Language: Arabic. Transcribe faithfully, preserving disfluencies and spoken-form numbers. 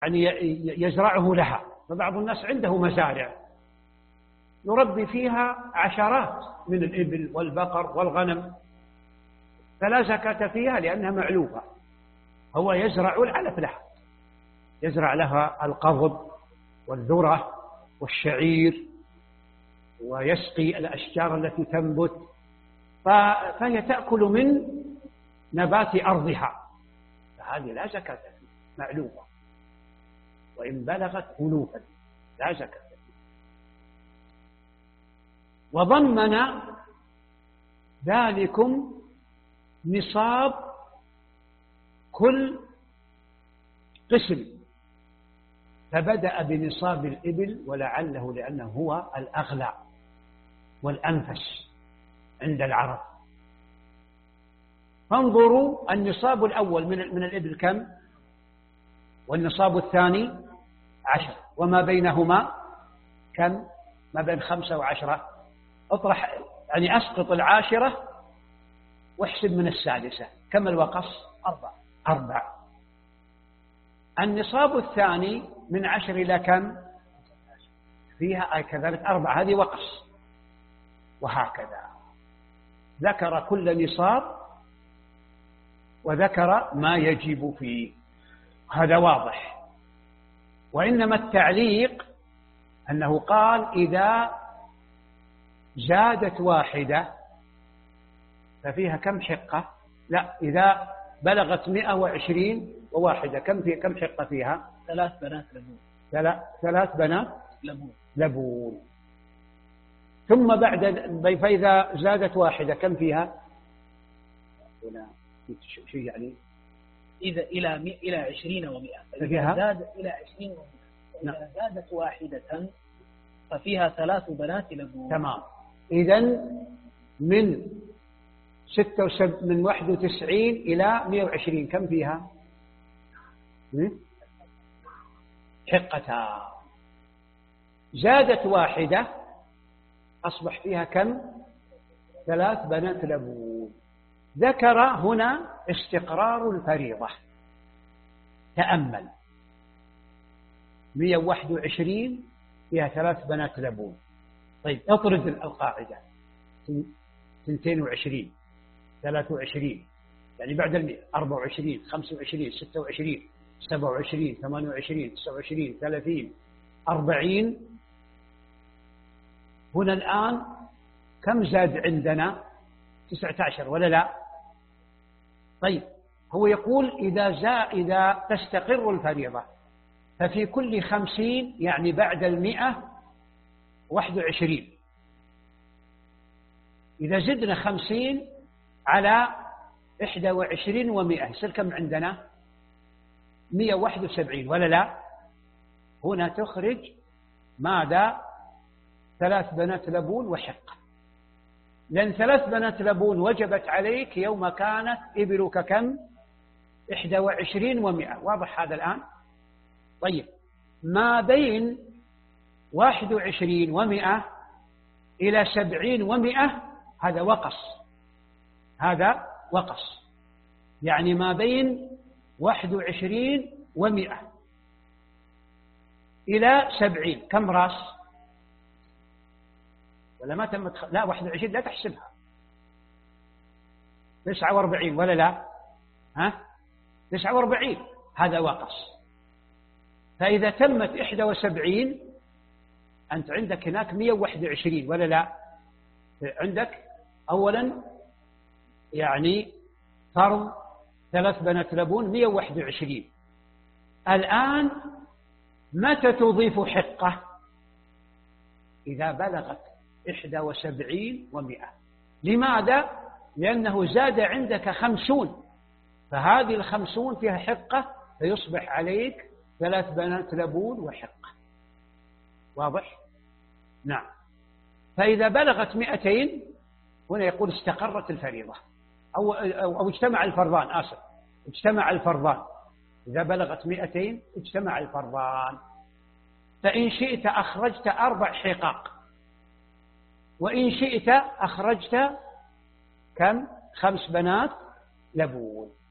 يعني يزرعه لها. فبعض الناس عنده مزارع يربي فيها عشرات من الإبل والبقر والغنم، فلا زكاة فيها لأنها معلوفة. هو يزرع العلف لها، يزرع لها القضب والذرة والشعير، ويسقي الأشجار التي تنبت، فهي تأكل من نبات أرضها، فهذه لا زكاة فيها، معلوفة، وإن بلغت ألوفا لا زكاة فيها. وضمن ذلكم نصاب كل قسم، فبدأ بنصاب الإبل، ولعله لأنه هو الأغلى والأنفس عند العرب. فانظروا النصاب الأول من من الإبل كم، والنصاب الثاني عشر، وما بينهما كم، ما بين خمسة وعشرة. اطرح يعني أسقط العاشرة واحسب من السادسة، كم الوقص؟ أربع أربع. النصاب الثاني من عشر إلى كم؟ فيها كذلك أربع، هذه وقص. وهكذا ذكر كل نصاب وذكر ما يجب فيه، هذا واضح. وإنما التعليق أنه قال إذا زادت واحدة ففيها كم حقة؟ لا، إذا بلغت مئة وعشرين وواحدة كم في كم حقة فيها؟ ثلاث بنات لبون. ثلاث بنات لبون. لبون. ثم بعد فإذا زادت واحدة كم فيها؟ هنا شيء يعني إذا إلى مئة إلى عشرين ومئة، فيها زاد إلى عشرين ومئة. إذا زادت واحدة ففيها ثلاث بنات لبون. تمام. إذن من ستة وسب من واحد وتسعين إلى مئة وعشرين كم فيها؟ حقتان. زادت واحدة أصبح فيها كم؟ ثلاث بنات لبون. ذكر هنا استقرار الفريضة. تأمل، مئة وواحد وعشرين فيها ثلاث بنات لبون. طيب اطرد القاعدة، اثنتين وعشرين، ثلاثة وعشرين، يعني بعد المئة، أربعة وعشرين، خمسة وعشرين، ستة وعشرين، سبعة وعشرين، ثمانية وعشرين، تسعة وعشرين، ثلاثين، أربعين. هنا الآن كم زاد عندنا؟ تسعة عشر ولا لا؟ طيب هو يقول إذا زا إذا تستقر الفريضة ففي كل خمسين، يعني بعد المئة واحد وعشرين. إذا زدنا خمسين على إحدى وعشرين ومئة يصير كم عندنا؟ مئة وواحد وسبعين ولا لا؟ هنا تخرج ماذا؟ ثلاث بنات لبون وحقة، لأن ثلاث بنات لبون وجبت عليك يوم كانت إبلك كم؟ إحدى وعشرين ومئة. واضح هذا الآن؟ طيب ما بين واحد وعشرين ومئة إلى سبعين ومئة هذا وقص، هذا وقص، يعني ما بين واحد وعشرين ومئة إلى سبعين كم راس؟ ولا ما تم تخ... لا واحد وعشرين لا تحسبها، تسعة واربعين ولا لا؟ ها تسعة واربعين هذا وقص. فإذا تمت إحدى وسبعين أنت عندك هناك مئة وواحد وعشرين ولا لا؟ عندك أولا يعني فرض ثلاث بنات لبون مئة وواحد وعشرين. الآن متى تضيف حقة؟ إذا بلغت إحدى وسبعين ومئة. لماذا؟ لأنه زاد عندك خمسون، فهذه الخمسون فيها حقة، فيصبح عليك ثلاث بنات لبون وحقة. واضح؟ نعم. فإذا بلغت مئتين هنا يقول استقرت الفريضة، أو, أو, أو اجتمع الفرضان، آسف اجتمع الفرضان. إذا بلغت مئتين اجتمع الفرضان، فإن شئت أخرجت أربع حقاق، وإن شئت أخرجت كم؟ خمس بنات لبون.